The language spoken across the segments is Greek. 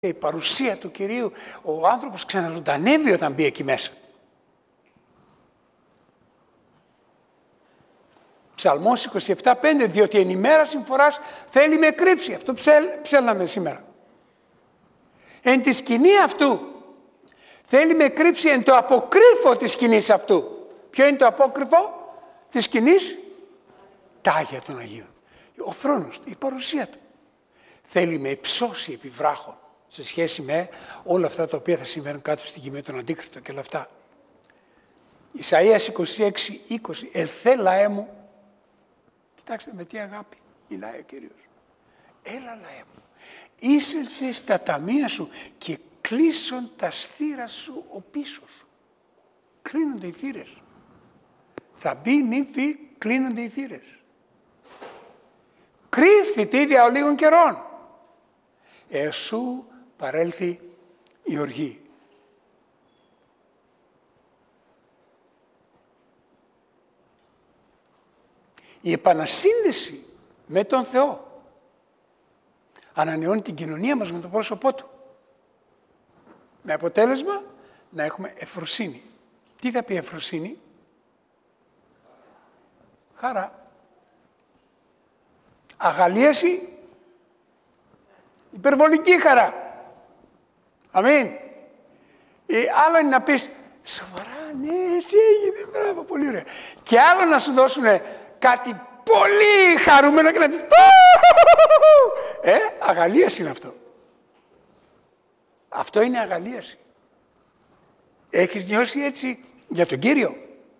η παρουσία του Κυρίου, ο άνθρωπος ξαναζωντανεύει όταν μπει εκεί μέσα. Ψαλμός 27:5, διότι εν ημέρα συμφοράς θέλει με κρύψει. Αυτό ψέλναμε σήμερα. Εν τη σκηνή αυτού θέλει με κρύψει εν το αποκρύφο της σκηνής αυτού. Ποιο είναι το απόκρυφο της σκηνής? Τα Άγια των Αγίων. Ο θρόνος, η παρουσία του. Θέλει με υψώσει επί βράχων σε σχέση με όλα αυτά τα οποία θα συμβαίνουν κάτω στη γη με τον Αντίκριστο και όλα αυτά. Ισαΐας 26:20, ελθέ λαέ μου. Κοιτάξτε με τι αγάπη μιλάει ο Κύριος. Έλα λαέ μου, είσελθε στα ταμεία σου και κλείσον τα θύρα σου ο πίσω σου. Κλείνονται οι θύρες. Θα μπει, μην φύγει, κλείνονται οι θύρες. Κρύφθητη δια ολίγων καιρών. Εσού παρέλθει η οργή. Η επανασύνδεση με τον Θεό ανανεώνει την κοινωνία μας με το πρόσωπό Του. Με αποτέλεσμα να έχουμε ευφροσύνη. Τι θα πει ευφροσύνη? Χαρά. Αγαλίαση, υπερβολική χαρά. Αμήν. Άλλο είναι να πεις, σοβαρά, ναι, έτσι έγινε, μπράβο, πολύ ωραία. Και άλλο να σου δώσουν κάτι πολύ χαρούμενο και να πεις, αγαλίαση είναι αυτό. Αυτό είναι αγαλίαση. Έχεις νιώσει έτσι για τον Κύριο?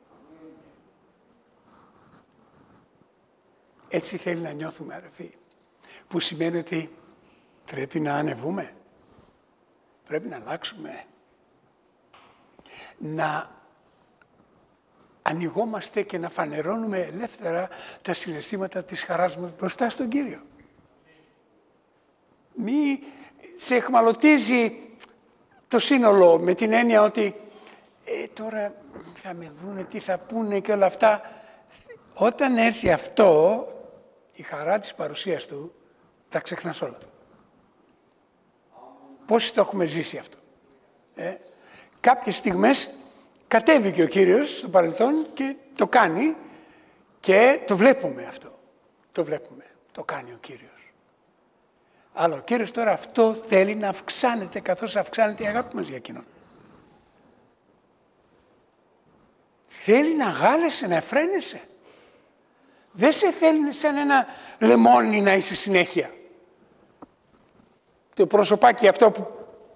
Έτσι θέλει να νιώθουμε, αδερφοί. Που σημαίνει ότι πρέπει να ανεβούμε. Πρέπει να αλλάξουμε. Να ανοιγόμαστε και να φανερώνουμε ελεύθερα τα συναισθήματα της χαράς μας μπροστά στον Κύριο. Μη σε εχμαλωτίζει το σύνολο με την έννοια ότι τώρα θα με δούνε, τι θα πούνε και όλα αυτά. Όταν έρθει αυτό, η χαρά της παρουσίας Του, τα ξεχνάς όλα. Πόσοι το έχουμε ζήσει αυτό? Κάποιες στιγμές κατέβηκε ο Κύριος στο παρελθόν και το κάνει και το βλέπουμε αυτό. Το βλέπουμε. Το κάνει ο Κύριος. Αλλά ο Κύριος τώρα αυτό θέλει να αυξάνεται καθώς αυξάνεται η αγάπη μας για Εκείνον. Θέλει να γάλεσαι, να εφραίνεσαι. Δεν σε θέλει σαν ένα λεμόνι να είσαι συνέχεια. Το προσωπάκι αυτό που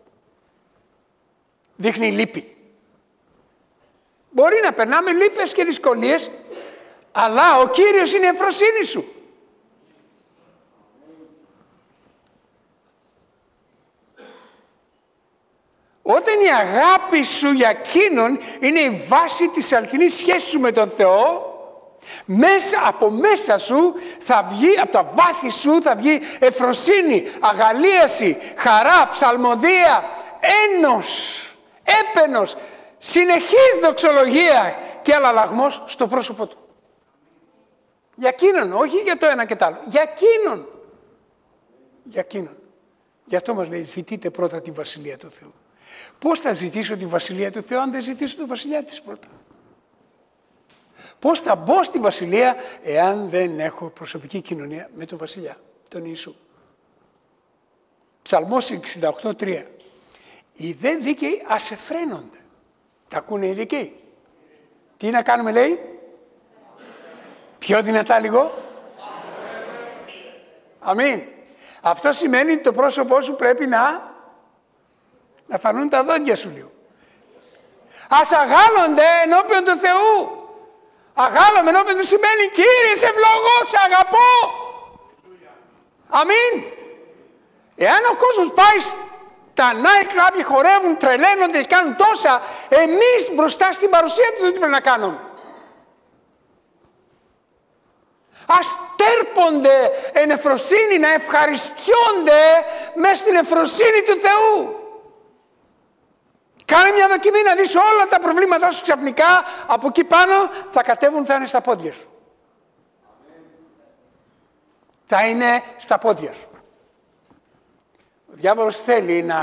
δείχνει λύπη. Μπορεί να περνάμε λύπες και δυσκολίες, αλλά ο Κύριος είναι η ευφροσύνη σου. Όταν η αγάπη σου για Εκείνον είναι η βάση της αληθινής σχέσης σου με τον Θεό, από μέσα σου θα βγει, από τα βάθη σου θα βγει ευφροσύνη, αγαλίαση, χαρά, ψαλμοδία, ένος, έπαινος, συνεχής δοξολογία και αλλαλαγμός στο πρόσωπο Του. Για Εκείνον, όχι για το ένα και το άλλο, για Εκείνον. Για Εκείνον. Γι' αυτό μας λέει, ζητείτε πρώτα τη Βασιλεία του Θεού. Πώς θα ζητήσω τη Βασιλεία του Θεού αν δεν ζητήσω τον Βασιλιά της πρώτα? Πώς θα μπω στη Βασιλεία εάν δεν έχω προσωπική κοινωνία με τον Βασιλιά, τον Ιησού? Ψαλμός 68:3. Οι δε δίκαιοι ας εφραίνονται. Τα ακούνε οι δίκαιοι? Τι να κάνουμε, λέει? Πιο δυνατά λίγο. Αμήν. Αυτό σημαίνει ότι το πρόσωπό σου πρέπει να φανούν τα δόντια σου λίγο. Ας αγάλλονται ενώπιον του Θεού. Αγάλαμε ενώπιον του σημαίνει, Κύριε, σε ευλογώ, σε αγαπώ. Αμήν. Εάν ο κόσμος πάει στα night club, χορεύουν, τρελαίνονται και κάνουν τόσα, εμείς μπροστά στην παρουσία Του τι πρέπει να κάνουμε? Ας τέρπονται εν ευφροσύνη, να ευχαριστιόνται μέσα στην ευφροσύνη του Θεού. Κάνε μια δοκιμή να δεις όλα τα προβλήματά σου ξαφνικά από εκεί πάνω θα κατέβουν, θα είναι στα πόδια σου. Θα είναι στα πόδια σου. Ο διάβολος θέλει να